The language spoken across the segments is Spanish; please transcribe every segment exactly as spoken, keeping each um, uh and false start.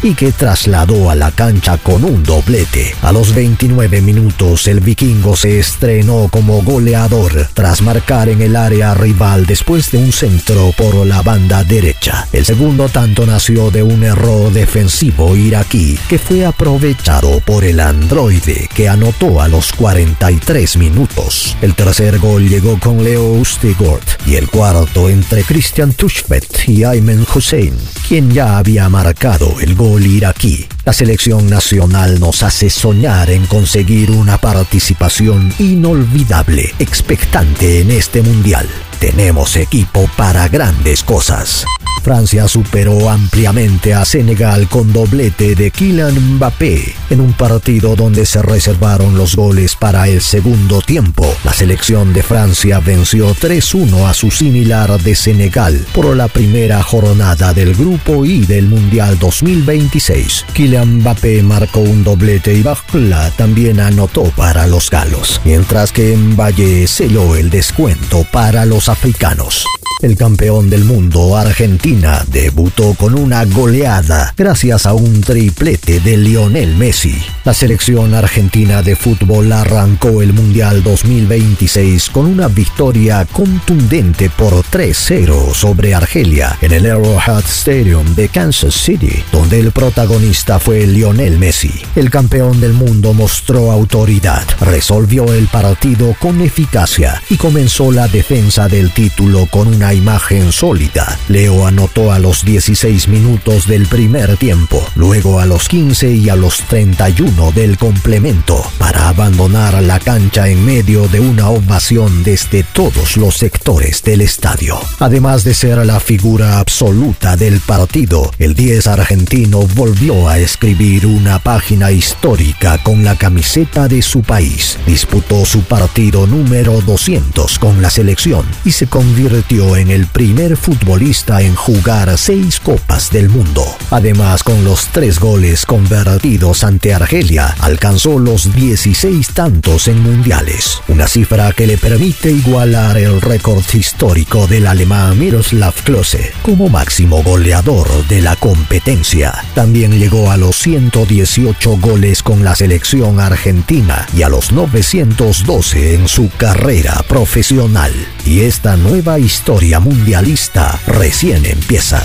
y que trasladó a la cancha con un doblete. A los veintinueve minutos el vikingo se estrenó como goleador tras marcar en el área rival después de un centro por la banda derecha. El segundo tanto nació de un error defensivo iraquí que fue aprovechado por el androide, que anotó a los cuarenta y tres minutos. El tercer gol llegó con Leo Ustigord y el cuarto entre Christian Tuchbet y Aymen Hussein, quien ya había marcado el gol iraquí. La selección nacional nos hace soñar en conseguir una participación inolvidable, expectante en este mundial. Tenemos equipo para grandes cosas. Francia superó ampliamente a Senegal con doblete de Kylian Mbappé en un partido donde se reservaron los goles para el segundo tiempo. La selección de Francia venció tres uno a su similar de Senegal por la primera jornada del Grupo I del Mundial dos mil veintiséis. Kylian Mbappé marcó un doblete y Barcola también anotó para los galos, mientras que Mbappé selló el descuento para los africanos. El campeón del mundo, Argentina, debutó con una goleada gracias a un triplete de Lionel Messi. La selección argentina de fútbol arrancó el Mundial dos mil veintiséis con una victoria contundente por tres cero sobre Argelia en el Arrowhead Stadium de Kansas City, donde el protagonista fue Lionel Messi. El campeón del mundo mostró autoridad, resolvió el partido con eficacia y comenzó la defensa del título con una imagen sólida. Leo anotó a los dieciséis minutos del primer tiempo, luego a los quince y a los treinta y uno del complemento, para abandonar la cancha en medio de una ovación desde todos los sectores del estadio. Además de ser la figura absoluta del partido, el diez argentino volvió a escribir una página histórica con la camiseta de su país. Disputó su partido número doscientos con la selección y se convirtió en el primer futbolista en jugar seis Copas del Mundo. Además, con los tres goles convertidos ante Argelia, alcanzó los dieciséis tantos en mundiales, una cifra que le permite igualar el récord histórico del alemán Miroslav Klose como máximo goleador de la competencia. También llegó a los ciento dieciocho goles con la selección argentina y a los novecientos doce en su carrera profesional. Y esta nueva historia mundialista recién empieza.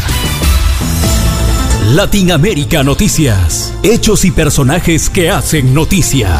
Latinoamérica Noticias. Hechos y personajes que hacen noticia.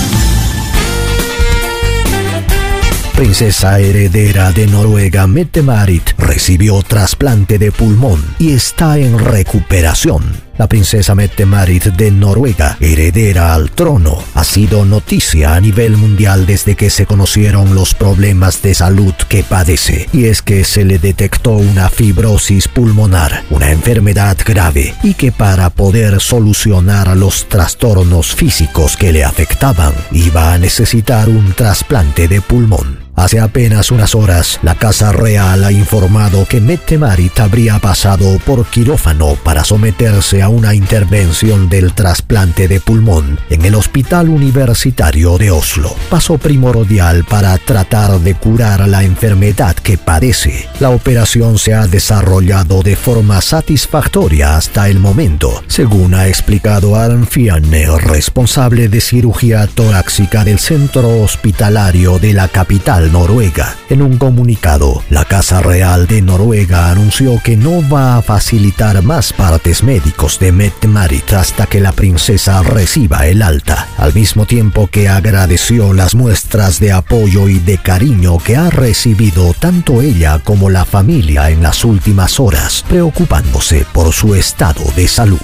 Princesa heredera de Noruega Mette-Marit recibió trasplante de pulmón y está en recuperación. La princesa Mette-Marit de Noruega, heredera al trono, ha sido noticia a nivel mundial desde que se conocieron los problemas de salud que padece. Y es que se le detectó una fibrosis pulmonar, una enfermedad grave, y que para poder solucionar los trastornos físicos que le afectaban, iba a necesitar un trasplante de pulmón. Hace apenas unas horas, la Casa Real ha informado que Mette-Marit habría pasado por quirófano para someterse a una intervención del trasplante de pulmón en el Hospital Universitario de Oslo. Paso primordial para tratar de curar la enfermedad que padece. La operación se ha desarrollado de forma satisfactoria hasta el momento, según ha explicado Arne Fianne, responsable de cirugía torácica del centro hospitalario de la capital Noruega. En un comunicado, la Casa Real de Noruega anunció que no va a facilitar más partes médicos de Mette-Marit hasta que la princesa reciba el alta, al mismo tiempo que agradeció las muestras de apoyo y de cariño que ha recibido tanto ella como la familia en las últimas horas, preocupándose por su estado de salud.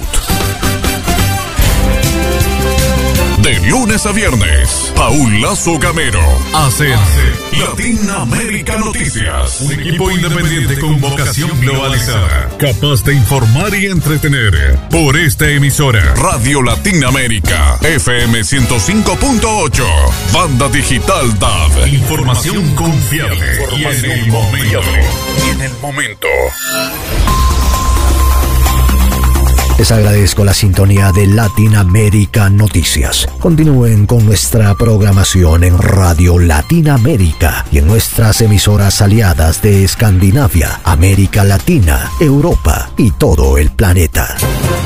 De lunes a viernes, Paul Lazo Gamero hace Latinoamérica Noticias. Un equipo independiente con vocación globalizada, capaz de informar y entretener. Por esta emisora, Radio Latinoamérica, F M ciento cinco punto ocho, Banda Digital D A B. Información confiable y en el momento. Y en el momento. Les agradezco la sintonía de Latinoamérica Noticias. Continúen con nuestra programación en Radio Latinoamérica y en nuestras emisoras aliadas de Escandinavia, América Latina, Europa y todo el planeta.